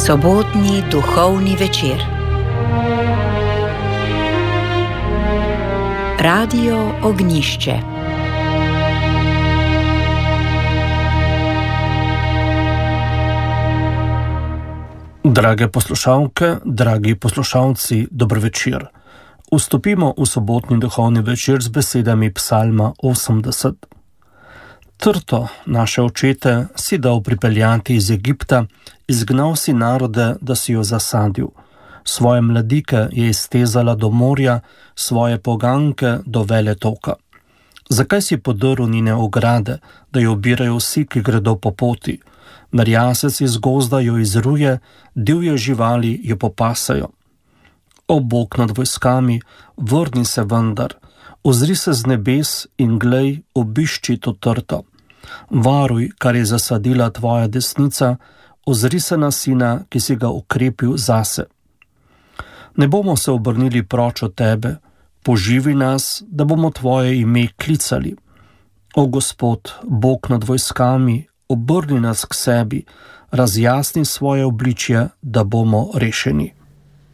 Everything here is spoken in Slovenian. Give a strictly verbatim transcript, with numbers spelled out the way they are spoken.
Sobotni duhovni večer. Radio Ognjišče. Drage poslušalke, dragi poslušalci, dober večer. Vstopimo v sobotni duhovni večer z besedami Psalma osemdeset. Trto, naše očete, si dal pripeljati iz Egipta, izgnal si narode, da si jo zasadil. Svoje mladike je iztezala do morja, svoje poganke do veletoka. Zakaj si podrl njene ograde, da jo obirajo vsi, ki gredo po poti? Merjasec iz gozda jo izruje, divje živali jo popasajo. O Bog nad vojskami, vrni se vendar, ozri se z nebes in glej, obišči to trto. Varuj, kar je zasadila tvoja desnica, ozri se na sina, ki si ga ukrepil zase. Ne bomo se obrnili proč od tebe, poživi nas, da bomo tvoje ime klicali. O Gospod, Bog nad vojskami, obrni nas k sebi, razjasni svoje obličje, da bomo rešeni.